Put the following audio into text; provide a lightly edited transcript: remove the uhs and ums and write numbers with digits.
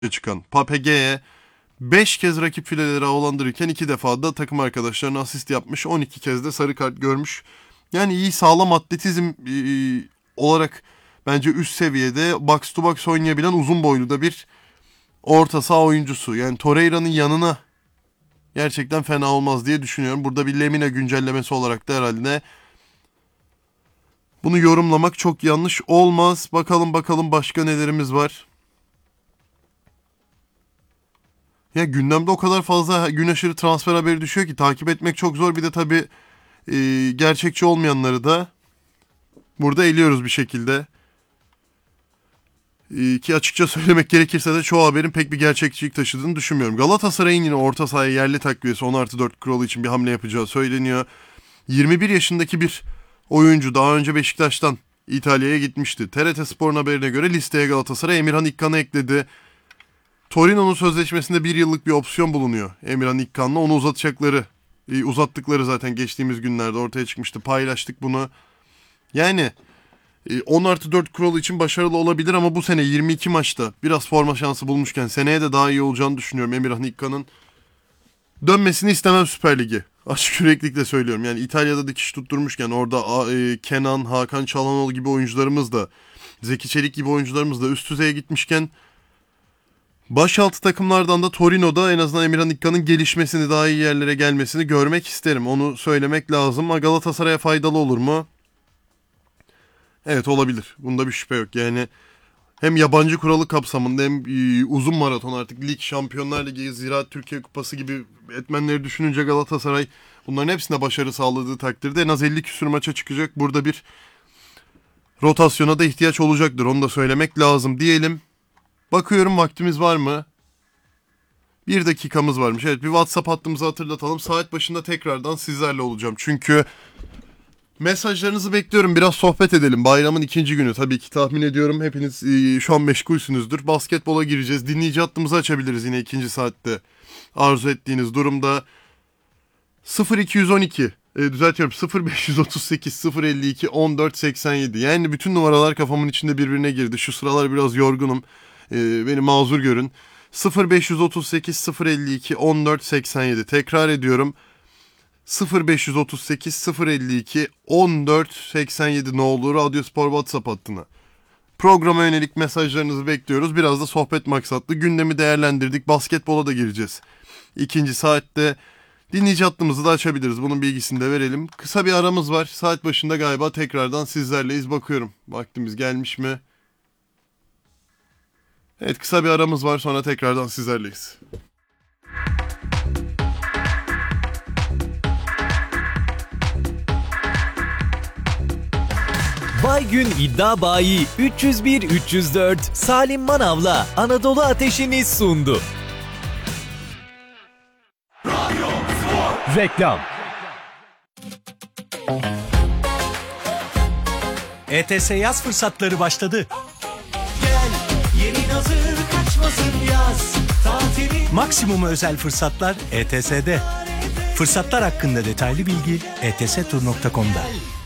çıkan Papege'ye 5 kez rakip fileleri havalandırırken 2 defa da takım arkadaşlarına asist yapmış. 12 kez de sarı kart görmüş. Yani iyi, sağlam atletizm olarak bence üst seviyede box to box oynayabilen uzun boylu da bir orta saha oyuncusu. Yani Torreira'nın yanına gerçekten fena olmaz diye düşünüyorum. Burada bir Lemina güncellemesi olarak da herhalde bunu yorumlamak çok yanlış olmaz. Bakalım başka nelerimiz var. Ya gündemde o kadar fazla gün aşırı transfer haberi düşüyor ki takip etmek çok zor. Bir de tabii gerçekçi olmayanları da burada eliyoruz bir şekilde. Ki açıkça söylemek gerekirse de çoğu haberin pek bir gerçekçilik taşıdığını düşünmüyorum. Galatasaray'ın yine orta sahaya yerli takviyesi 10+4 kuralı için bir hamle yapacağı söyleniyor. 21 yaşındaki bir oyuncu daha önce Beşiktaş'tan İtalya'ya gitmişti. TRT Spor'un haberine göre listeye Galatasaray Emirhan İkkan'ı ekledi. Torino'nun sözleşmesinde 1 yıllık bir opsiyon bulunuyor Emirhan İkkan'la. Onu uzattıkları zaten geçtiğimiz günlerde ortaya çıkmıştı. Paylaştık bunu. Yani 10+4 kuralı için başarılı olabilir ama bu sene 22 maçta biraz forma şansı bulmuşken seneye de daha iyi olacağını düşünüyorum Emirhan İkkan'ın. Dönmesini istemem Süper Lig'e. Açık yüreklilikle söylüyorum. Yani İtalya'da dikiş tutturmuşken orada Kenan, Hakan Çalhanoğlu gibi oyuncularımız da, Zeki Çelik gibi oyuncularımız da üst düzeye gitmişken başaltı takımlardan da Torino'da en azından Emirhan İkkan'ın gelişmesini, daha iyi yerlere gelmesini görmek isterim. Onu söylemek lazım. Ama Galatasaray'a faydalı olur mu? Evet, olabilir. Bunda bir şüphe yok. Yani hem yabancı kuralı kapsamında hem uzun maraton artık lig, Şampiyonlar Ligi, Ziraat Türkiye Kupası gibi etmenleri düşününce Galatasaray bunların hepsinde başarı sağladığı takdirde en az 50 küsur maça çıkacak. Burada bir rotasyona da ihtiyaç olacaktır. Onu da söylemek lazım diyelim. Bakıyorum vaktimiz var mı? 1 dakikamız varmış. Evet, bir WhatsApp hattımızı hatırlatalım. Saat başında tekrardan sizlerle olacağım. Çünkü mesajlarınızı bekliyorum. Biraz sohbet edelim. Bayramın 2. günü tabii ki tahmin ediyorum. Hepiniz şu an meşgulsünüzdür. Basketbola gireceğiz. Dinleyici hattımızı açabiliriz yine 2. saatte. Arzu ettiğiniz durumda 0212 düzeltiyorum 0538 052 1487. Yani bütün numaralar kafamın içinde birbirine girdi. Şu sıralar biraz yorgunum. Beni mazur görün. 0538 052 1487. Tekrar ediyorum. 0538 052 1487 ne olur Radyospor WhatsApp hattına. Programa yönelik mesajlarınızı bekliyoruz. Biraz da sohbet maksatlı gündemi değerlendirdik. Basketbola da gireceğiz. 2. saatte dinleyici hattımızı da açabiliriz. Bunun bilgisini de verelim. Kısa bir aramız var. Saat başında galiba tekrardan sizlerleyiz. Bakıyorum. Vaktimiz gelmiş mi? Evet, kısa bir aramız var. Sonra tekrardan sizlerleyiz. Baygün İddia Bayi 301-304 Salim Manav'la Anadolu Ateşi'ni sundu. Reklam. ETS yaz fırsatları başladı. Gel, yerin hazır, kaçmasın yaz. Tatili Maksimum özel fırsatlar ETS'de. Fırsatlar hakkında detaylı bilgi etstur.com'da.